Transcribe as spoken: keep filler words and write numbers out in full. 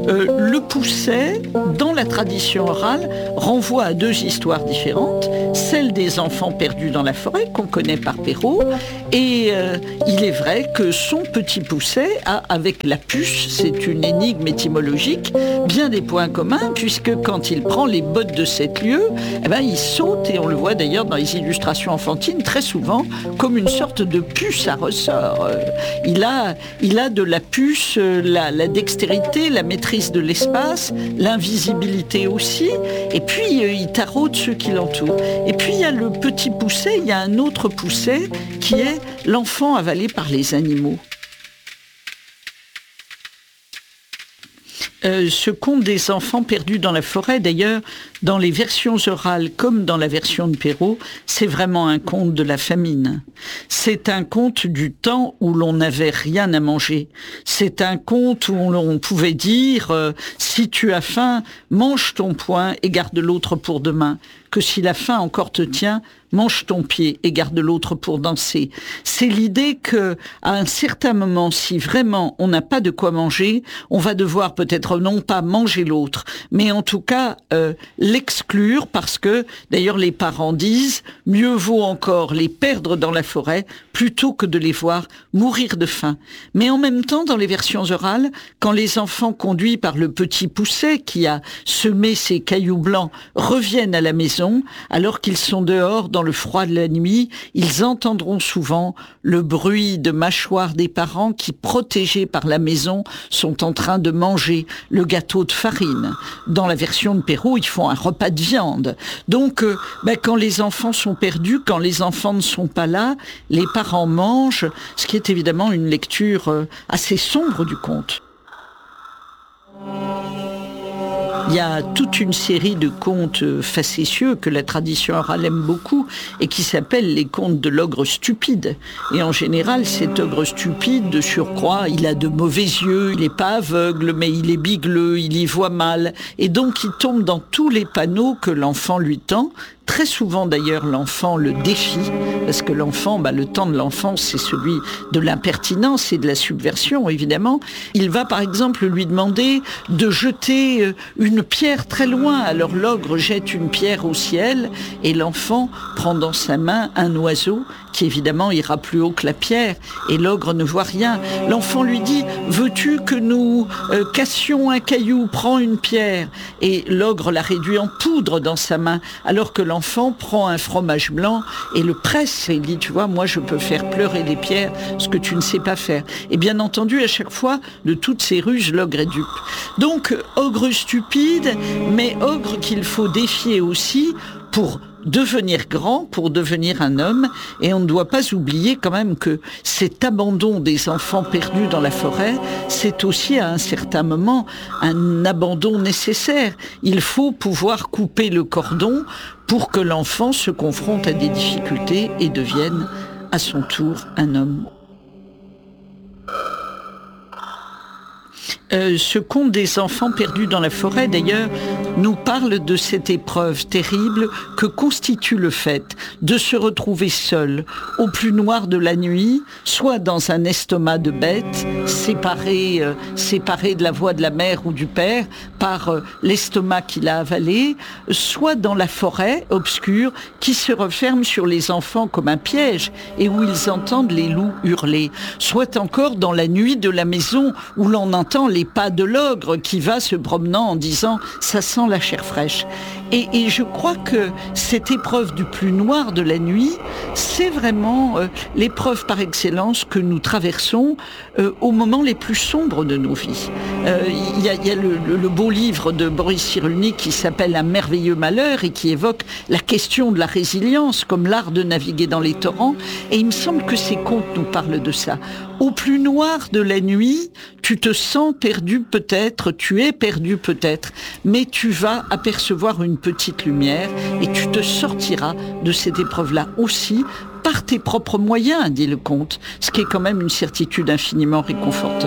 Euh, le Pousset, dans la tradition orale, renvoie à deux histoires différentes. Celle des enfants perdus dans la forêt, qu'on connaît par Perrault, et euh, il est vrai que son petit Pousset a, avec la puce, c'est une énigme étymologique, bien des points communs, puisque quand il prend les bottes de sept lieues, eh ben, il saute, et on le voit d'ailleurs dans les illustrations enfantines, très souvent, comme une sorte de puce à ressort. Euh, il a, il a de la puce, euh, la, la dextérité, la maîtrise de l'espace, l'invisibilité aussi, et puis euh, il taraude ceux qui l'entourent. Et puis il y a le petit Pousset, il y a un autre Pousset qui est l'enfant avalé par les animaux. Euh, ce conte des enfants perdus dans la forêt, d'ailleurs, dans les versions orales comme dans la version de Perrault, c'est vraiment un conte de la famine. C'est un conte du temps où l'on n'avait rien à manger. C'est un conte où on pouvait dire euh, « si tu as faim, mange ton poing et garde l'autre pour demain ». Que si la faim encore te tient, mange ton pied et garde l'autre pour danser. C'est l'idée que, à un certain moment, si vraiment on n'a pas de quoi manger, on va devoir peut-être non pas manger l'autre, mais en tout cas euh, l'exclure, parce que, d'ailleurs les parents disent, mieux vaut encore les perdre dans la forêt plutôt que de les voir mourir de faim. Mais en même temps, dans les versions orales, quand les enfants conduits par le petit Pousset qui a semé ses cailloux blancs reviennent à la maison, alors qu'ils sont dehors dans le froid de la nuit, ils entendront souvent le bruit de mâchoires des parents qui, protégés par la maison, sont en train de manger le gâteau de farine. Dans la version de Perrault, ils font un repas de viande. Donc, euh, ben, quand les enfants sont perdus, quand les enfants ne sont pas là, les parents mangent, ce qui est évidemment une lecture euh, assez sombre du conte. Il y a toute une série de contes facétieux que la tradition orale aime beaucoup et qui s'appellent les contes de l'ogre stupide. Et en général, cet ogre stupide, de surcroît, il a de mauvais yeux, il n'est pas aveugle, mais il est bigleux, il y voit mal. Et donc, il tombe dans tous les panneaux que l'enfant lui tend. Très souvent d'ailleurs l'enfant le défie, parce que l'enfant, bah, le temps de l'enfance c'est celui de l'impertinence et de la subversion évidemment. Il va par exemple lui demander de jeter une pierre très loin, alors l'ogre jette une pierre au ciel et l'enfant prend dans sa main un oiseau qui évidemment ira plus haut que la pierre et l'ogre ne voit rien. L'enfant lui dit « Veux-tu que nous euh, cassions un caillou? Prends une pierre » et l'ogre la réduit en poudre dans sa main, alors que l'enfant prend un fromage blanc et le presse et il dit « Tu vois, moi je peux faire pleurer des pierres, ce que tu ne sais pas faire. » Et bien entendu, à chaque fois, de toutes ces ruses, l'ogre est dupe. Donc, ogre stupide, mais ogre qu'il faut défier aussi pour devenir grand, pour devenir un homme, et on ne doit pas oublier quand même que cet abandon des enfants perdus dans la forêt, c'est aussi à un certain moment un abandon nécessaire. Il faut pouvoir couper le cordon pour que l'enfant se confronte à des difficultés et devienne à son tour un homme. Euh, ce conte des enfants perdus dans la forêt, d'ailleurs, nous parle de cette épreuve terrible que constitue le fait de se retrouver seul au plus noir de la nuit, soit dans un estomac de bête, séparé, euh, séparé de la voix de la mère ou du père par euh, l'estomac qu'il a avalé, soit dans la forêt obscure qui se referme sur les enfants comme un piège et où ils entendent les loups hurler, soit encore dans la nuit de la maison où l'on entend les pas de l'ogre qui va se promenant en disant « ça sent la chair fraîche ». Et, et je crois que cette épreuve du plus noir de la nuit, c'est vraiment euh, l'épreuve par excellence que nous traversons euh, au moment les plus sombres de nos vies. Euh, il y a, il y a le, le, le beau livre de Boris Cyrulnik qui s'appelle « Un merveilleux malheur » et qui évoque la question de la résilience comme l'art de naviguer dans les torrents. Et il me semble que ces contes nous parlent de ça. Au plus noir de la nuit, tu te sens perdu peut-être, tu es perdu peut-être, mais tu vas apercevoir une petite lumière et tu te sortiras de cette épreuve-là aussi par tes propres moyens, dit le conte, ce qui est quand même une certitude infiniment réconfortante.